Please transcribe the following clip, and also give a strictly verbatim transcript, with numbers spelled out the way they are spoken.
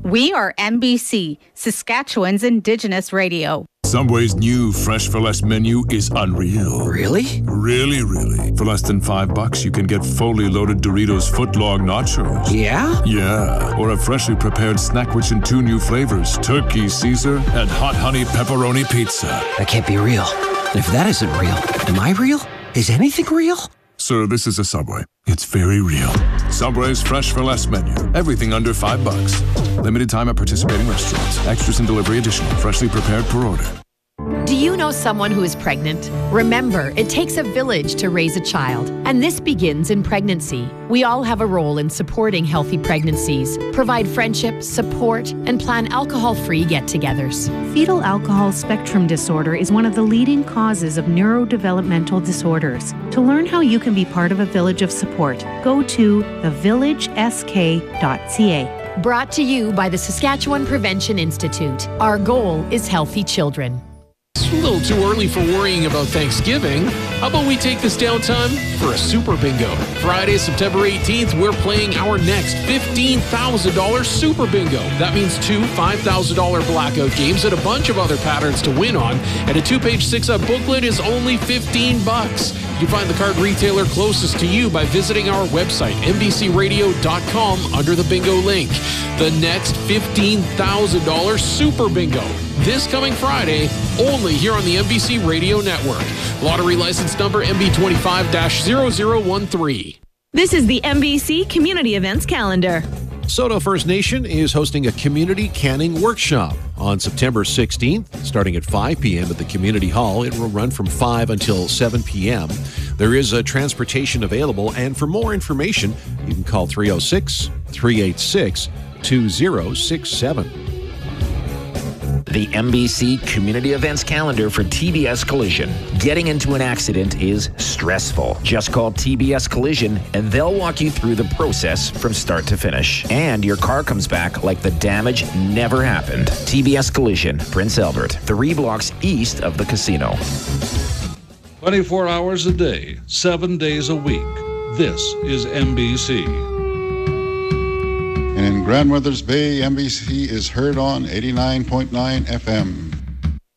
We are N B C, Saskatchewan's Indigenous radio. Subway's new Fresh for Less menu is unreal. Really? Really, really. For less than five bucks, you can get fully loaded Doritos footlong nachos. Yeah? Yeah. Or a freshly prepared snack rich in two new flavors, Turkey Caesar and Hot Honey Pepperoni Pizza. That can't be real. If that isn't real, am I real? Is anything real? Sir, this is a Subway. It's very real. Subway's Fresh for Less menu. Everything under five bucks. Limited time at participating restaurants. Extras and delivery additional. Freshly prepared per order. Do you know someone who is pregnant? Remember, it takes a village to raise a child, and this begins in pregnancy. We all have a role in supporting healthy pregnancies, provide friendship, support, and plan alcohol-free get-togethers. Fetal alcohol spectrum disorder is one of the leading causes of neurodevelopmental disorders. To learn how you can be part of a village of support, go to the village s k dot c a. Brought to you by the Saskatchewan Prevention Institute. Our goal is healthy children. It's a little too early for worrying about Thanksgiving. How about we take this downtime for a Super Bingo? Friday, September eighteenth, we're playing our next fifteen thousand dollars Super Bingo. That means two five thousand dollars blackout games and a bunch of other patterns to win on. And a two-page six-up booklet is only fifteen bucks. You can find the card retailer closest to you by visiting our website, n b c radio dot com, under the bingo link. The next fifteen thousand dollars Super Bingo. This coming Friday, only here on the N B C Radio Network. Lottery license number M B twenty-five dash zero zero one three. This is the N B C Community Events Calendar. Soto First Nation is hosting a community canning workshop on September sixteenth, starting at five p.m. at the Community Hall. It will run from five until seven p.m. There is a transportation available, and for more information, you can call three oh six, three eight six, two oh six seven. The N B C Community Events Calendar for T B S Collision. Getting into an accident is stressful. Just call T B S Collision and they'll walk you through the process from start to finish. And your car comes back like the damage never happened. T B S Collision, Prince Albert, three blocks east of the casino. twenty-four hours a day, seven days a week. This is N B C. And in Grandmothers Bay, N B C is heard on eighty-nine point nine F M.